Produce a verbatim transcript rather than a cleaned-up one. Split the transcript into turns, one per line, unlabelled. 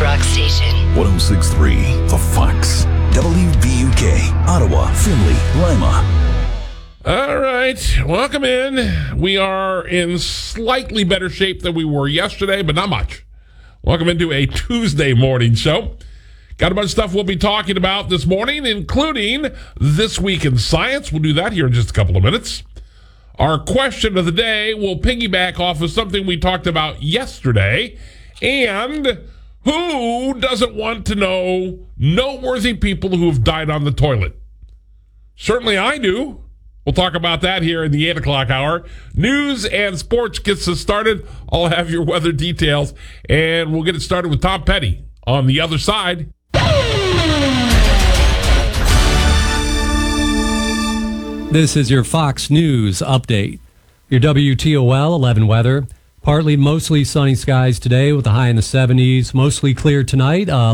rock station.
one oh six point three The Fox. W V U K. Ottawa, Findlay, Lima.
All right, welcome in. We are in slightly better shape than we were yesterday, but not much. Welcome into a Tuesday morning show. Got a bunch of stuff we'll be talking about this morning, including This Week in Science. We'll do that here in just a couple of minutes. Our question of the day will piggyback off of something we talked about yesterday. And who doesn't want to know noteworthy people who have died on the toilet? Certainly I do. We'll talk about that here in the eight o'clock hour. News and sports gets us started. I'll have your weather details, and we'll get it started with Tom Petty on the other side.
This is your Fox News update. Your W T O L eleven weather. Partly mostly sunny skies today with a high in the seventies. Mostly clear tonight. Uh,